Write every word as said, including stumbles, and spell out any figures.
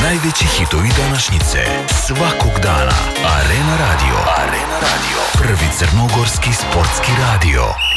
Najveći hitovi današnjice, svakog dana. Arena Radio. Arena Radio. Prvi crnogorski sportski radio.